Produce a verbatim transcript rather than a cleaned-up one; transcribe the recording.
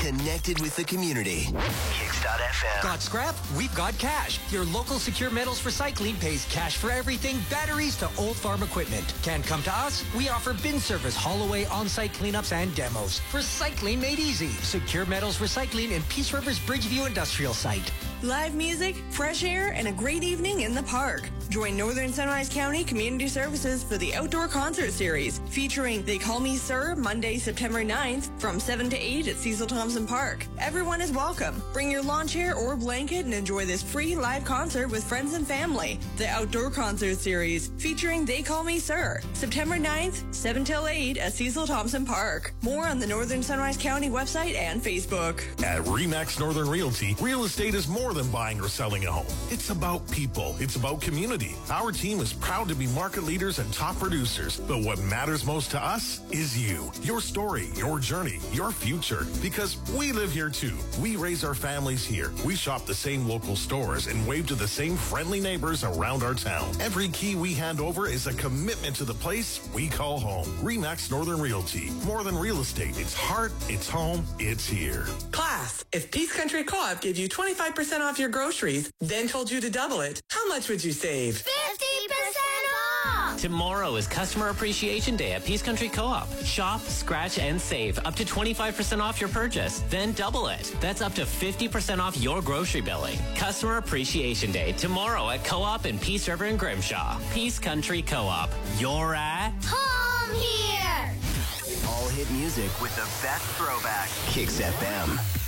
connected with the community. Kicks dot F M. Got scrap? We've got cash. Your local Secure Metals Recycling pays cash for everything, batteries to old farm equipment. Can't come to us? We offer bin service, haul away, on-site cleanups, and demos. Recycling made easy. Secure Metals Recycling in Peace River's Bridgeview Industrial Site. Live music, fresh air, and a great evening in the park. Join Northern Sunrise County Community Services for the Outdoor Concert Series, featuring They Call Me Sir, Monday, September ninth, from seven to eight at Cecil Thompson Park. Everyone is welcome. Bring your lawn chair or blanket and enjoy this free live concert with friends and family. The Outdoor Concert Series, featuring They Call Me Sir, September ninth, seven till eight at Cecil Thompson Park. More on the Northern Sunrise County website and Facebook. At RE/MAX Northern Realty, real estate is more than buying or selling a home. It's about people. It's about community. Our team is proud to be market leaders and top producers. But what matters most to us is you. Your story, your journey, your future. Because we live here too. We raise our families here. We shop the same local stores and wave to the same friendly neighbors around our town. Every key we hand over is a commitment to the place we call home. RE/MAX Northern Realty. More than real estate. It's heart, it's home, it's here. Class, if Peace Country Co-op gave you twenty-five percent off your groceries, then told you to double it, how much would you save? fifty percent off! Tomorrow is Customer Appreciation Day at Peace Country Co-op. Shop, scratch, and save up to twenty-five percent off your purchase. Then double it. That's up to fifty percent off your grocery billing. Customer Appreciation Day tomorrow at Co-op in Peace River and Grimshaw. Peace Country Co-op. You're at home here! All hit music with the best throwback. Kicks F M.